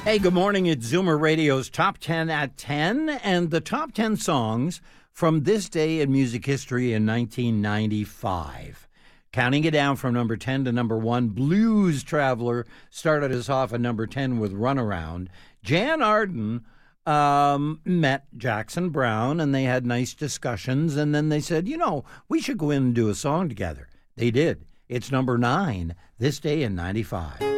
Hey, good morning. It's Zoomer Radio's Top 10 at 10, and the top 10 songs from this day in music history in 1995. Counting it down from number 10 to number 1, Blues Traveler started us off at number 10 with Runaround. Jan Arden met Jackson Browne, and they had nice discussions, and then they said, we should go in and do a song together. They did. It's number 9, this day in 95.